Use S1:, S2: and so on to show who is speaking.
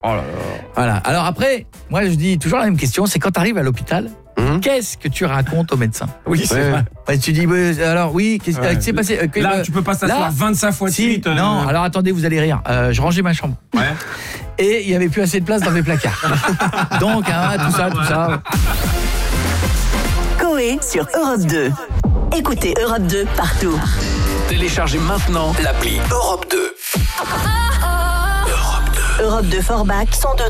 S1: Oh là là.
S2: Voilà. Alors après, moi je dis toujours la même question, c'est quand tu arrives à l'hôpital, qu'est-ce que tu racontes au médecin?
S1: Oui, c'est vrai.
S2: Ouais, tu dis, alors oui, qu'est-ce qui s'est passé?
S1: Là, tu peux pas s'asseoir 25 fois de suite.
S2: Non, alors attendez, vous allez rire. Je rangeais ma chambre.
S1: Ouais.
S2: Et il n'y avait plus assez de place dans mes placards. Donc, tout ça.
S3: Coé sur Europe 2. Écoutez Europe 2 partout.
S4: Téléchargez maintenant l'appli Europe 2.
S3: Europe 2 Forbach 102.